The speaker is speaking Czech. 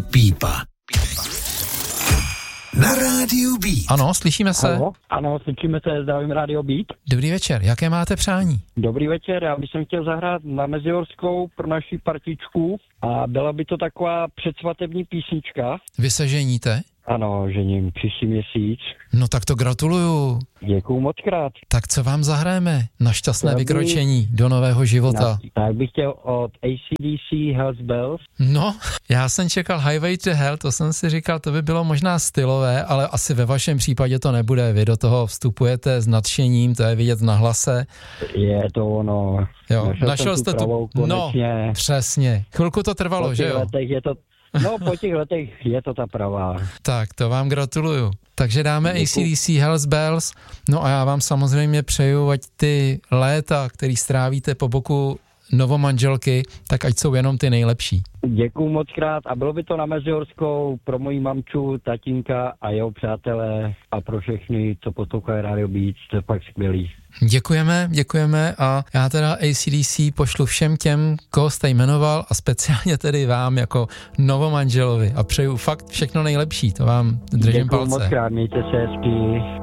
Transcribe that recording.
Pípa. Na rádiu Beat. Ano, slyšíme se. Ano, slyšíme se, zdravím rádio Beat. Dobrý večer, jaké máte přání? Dobrý večer, já bych chtěl zahrát na Mezihorskou pro naši partičku a byla by to taková předsvatební písnička. Vy se ženíte? Ano, žením příští měsíc. No tak to gratuluju. Děkuju moc krát. Tak co vám zahrajeme na šťastné vykročení do nového života? Tak bych chtěl od AC/DC Hells Bells. No, já jsem čekal Highway to Hell, to jsem si říkal, to by bylo možná stylové, ale asi ve vašem případě to nebude. Vy do toho vstupujete s nadšením, to je vidět na hlase. Je to ono. Jo, našel jste tu. No, přesně. Chvilku to trvalo, že jo? Po těch letech je to ta pravá. Tak, to vám gratuluju. Takže dáme AC/DC Hells Bells, no a já vám samozřejmě přeju, ať ty léta, který strávíte po boku novomanželky, tak ať jsou jenom ty nejlepší. Děkuju moc krát a bylo by to na Mezihorskou pro moji mamču, tatínka a jeho přátelé a pro všechny, co poslouchají Radio Beat, to je fakt skvělý. Děkujeme a já teda AC/DC pošlu všem těm, koho jste jmenoval a speciálně tedy vám jako novomanželovi a přeju fakt všechno nejlepší, to vám držím palce. Děkuju moc krát, mějte se hezky.